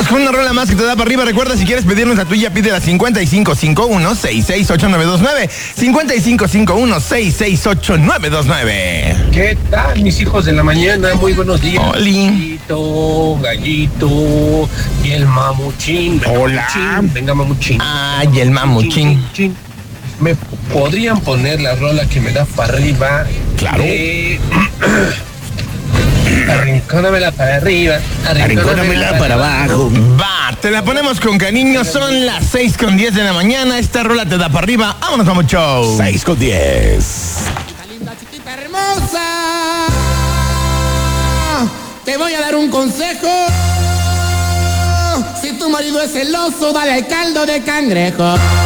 Vámonos con una rola más que te da para arriba. Recuerda, si quieres pedirnos la tuya, pídela 5551-668929. 5551-668929. ¿Qué tal, mis hijos de la mañana? Muy buenos días. Oli. Gallito y el mamuchín. Venga, Hola. Venga, mamuchín. Ay, el mamuchín. ¿Me podrían poner la rola que me da para arriba? Claro. Arrincónamela para arriba. Arrincónamela para abajo. Va, te la ponemos con cariño. Son las 6:10 de la mañana. Esta rola te da para arriba. Vámonos, vamos, show. 6:10. Chiquita linda, chiquita hermosa, te voy a dar un consejo. Si tu marido es celoso, dale al caldo de cangrejo.